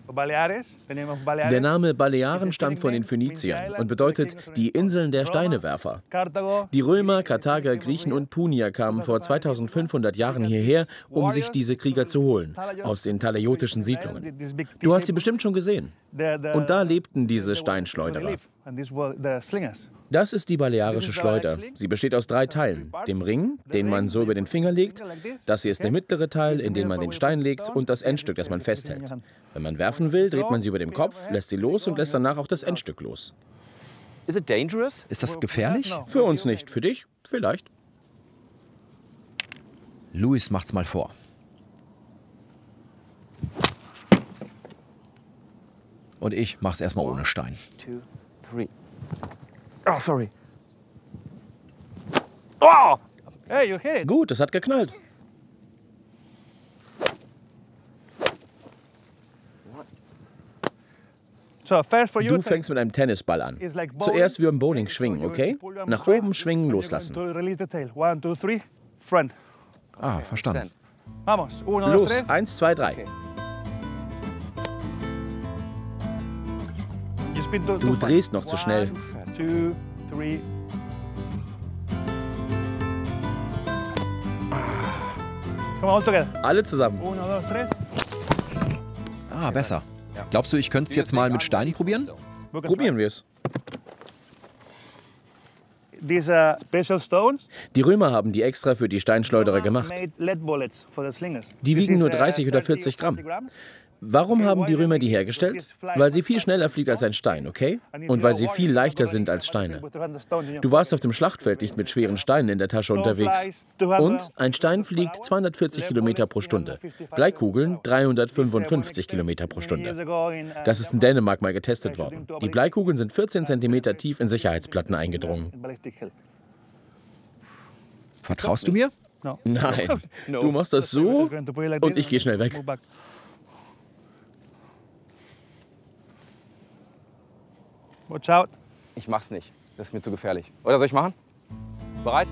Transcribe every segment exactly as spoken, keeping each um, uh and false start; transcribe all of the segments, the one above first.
Der Name Balearen stammt von den Phöniziern und bedeutet die Inseln der Steinewerfer. Die Römer, Karthager, Griechen und Punier kamen vor zweitausendfünfhundert Jahren hierher, um sich diese Krieger zu holen, aus den talaiotischen Siedlungen. Du hast sie bestimmt schon gesehen. Und da lebten diese Steinschleuderer. Das ist die balearische Schleuder. Sie besteht aus drei Teilen. Dem Ring, den man so über den Finger legt. Das hier ist der mittlere Teil, in den man den Stein legt. Und das Endstück, das man festhält. Wenn man werfen will, dreht man sie über dem Kopf, lässt sie los und lässt danach auch das Endstück los. Ist das gefährlich? Für uns nicht. Für dich vielleicht. Luis macht's mal vor. Und ich mach's erstmal ohne Stein. Oh, sorry. Oh! Hey, you hit it. Gut, es hat geknallt. Du fängst mit einem Tennisball an. Zuerst wie beim Bowling schwingen, okay? Nach oben schwingen, loslassen. Ah, verstanden. Los, eins, zwei, drei. Du drehst noch zu schnell. Alle zusammen. Ah, besser. Glaubst du, ich könnte es jetzt mal mit Steinen probieren? Probieren wir es. Die Römer haben die extra für die Steinschleuderer gemacht. Die wiegen nur dreißig oder vierzig Gramm. Warum haben die Römer die hergestellt? Weil sie viel schneller fliegt als ein Stein, okay? Und weil sie viel leichter sind als Steine. Du warst auf dem Schlachtfeld nicht mit schweren Steinen in der Tasche unterwegs. Und ein Stein fliegt zweihundertvierzig Kilometer pro Stunde. Bleikugeln dreihundertfünfundfünfzig Kilometer pro Stunde. Das ist in Dänemark mal getestet worden. Die Bleikugeln sind vierzehn Zentimeter tief in Sicherheitsplatten eingedrungen. Vertraust du mir? Nein. Du machst das so und ich gehe schnell weg. Watch out. Ich mach's nicht. Das ist mir zu gefährlich. Oder soll ich machen? Bereit?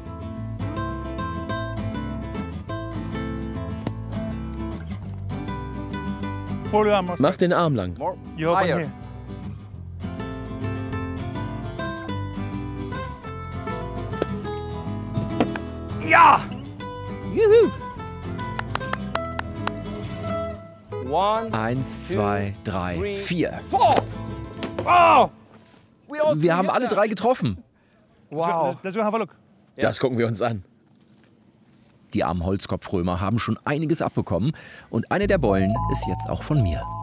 Mach den Arm lang. Higher. Ja! Juhu! One, Eins, zwei, drei, vier. four. Oh! Wir haben alle drei getroffen. Wow. Das gucken wir uns an. Die armen Holzkopfrömer haben schon einiges abbekommen und eine der Beulen ist jetzt auch von mir.